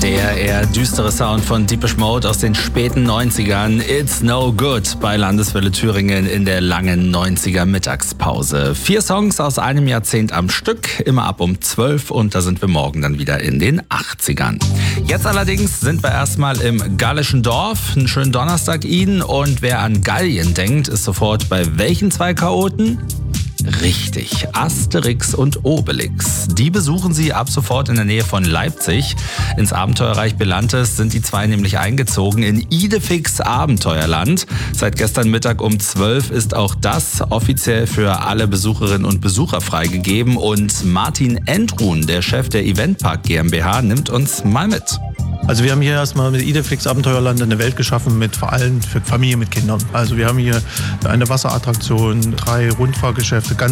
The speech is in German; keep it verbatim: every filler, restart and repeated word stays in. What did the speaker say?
Der eher düstere Sound von Depeche Mode aus den späten neunzigern. It's no good bei Landeswelle Thüringen in der langen neunziger Mittagspause. Vier Songs aus einem Jahrzehnt am Stück, immer ab um zwölf, und da sind wir morgen dann wieder in den achtzigern. Jetzt allerdings sind wir erstmal im gallischen Dorf. Einen schönen Donnerstag Ihnen, und wer an Gallien denkt, ist sofort bei welchen zwei Chaoten? Richtig, Asterix und Obelix. Die besuchen Sie ab sofort in der Nähe von Leipzig. Ins Abenteuerreich Belantes sind die zwei nämlich eingezogen in Idefix Abenteuerland. Seit gestern Mittag um zwölf ist auch das offiziell für alle Besucherinnen und Besucher freigegeben. Und Martin Endruhn, der Chef der Eventpark GmbH, nimmt uns mal mit. Also wir haben hier erstmal mit Idefix Abenteuerland eine Welt geschaffen, mit vor allem für Familien mit Kindern. Also wir haben hier eine Wasserattraktion, drei Rundfahrgeschäfte, ganz